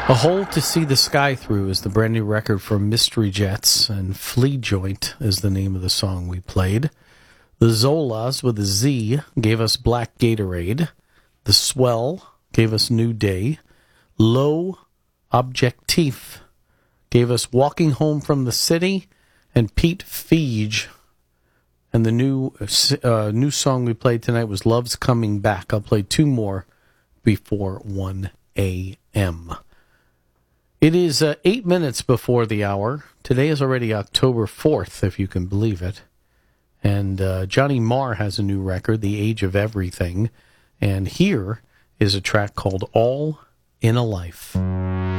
A Hole to See the Sky Through is the brand new record from Mystery Jets, and Flea Joint is the name of the song we played. The Zolas with a Z gave us Black Gatorade. The Swell gave us New Day. Low Objectif gave us Walking Home from the City. And Pete Feige. And the new song we played tonight was Love's Coming Back. I'll play two more before 1 a.m. It is 8 minutes before the hour. Today is already October 4th, if you can believe it. And Johnny Marr has a new record, The Age of Everything. And here is a track called All in a Life.